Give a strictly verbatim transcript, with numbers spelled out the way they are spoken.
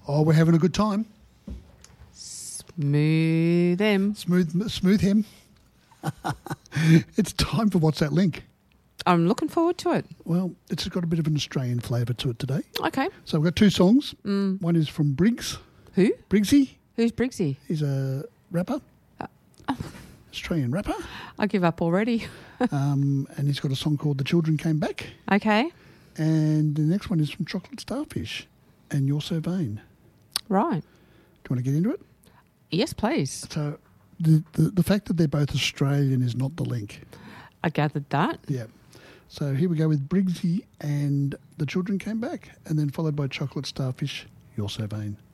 Oh, we're having a good time. Smooth them. Smooth, smooth him. It's time for What's That Link? I'm looking forward to it. Well, it's got a bit of an Australian flavour to it today. Okay. So we've got two songs. Mm. One is from Briggs. Who? Briggsy. Who's Briggsy? He's a rapper. Uh, Australian rapper. I give up already. um, and he's got a song called The Children Came Back. Okay. And the next one is from Chocolate Starfish and You're So Vain. Right. Do you want to get into it? Yes, please. So the, the, the fact that they're both Australian is not the link. I gathered that. Yeah. So here we go with Briggsy and The Children Came Back, and then followed by Chocolate Starfish, You're So Vain.